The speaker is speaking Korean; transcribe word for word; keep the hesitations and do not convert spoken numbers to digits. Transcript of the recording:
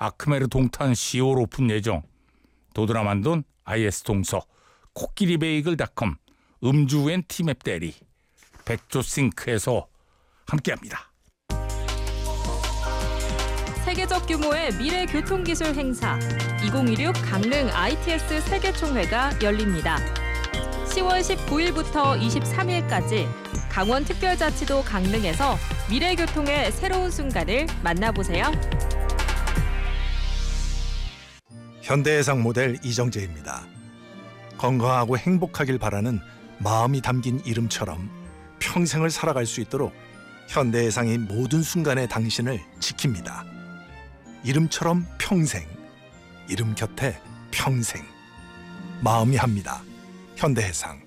아크메르 동탄 시월 오픈 예정. 도드라만돈 아이에스 동서, 코끼리 베이글 닷컴, 음주엔 티맵 대리, 백조싱크에서 함께합니다. 세계적 규모의 미래 교통기술 행사 이천십육 강릉 아이티에스 세계총회가 열립니다. 시월 십구일부터 이십삼일까지 강원특별자치도 강릉에서 미래교통의 새로운 순간을 만나보세요. 현대해상 모델 이정재입니다. 건강하고 행복하길 바라는 마음이 담긴 이름처럼 평생을 살아갈 수 있도록 현대해상이 모든 순간에 당신을 지킵니다. 이름처럼 평생, 이름 곁에 평생. 마음이 합니다. 현대해상.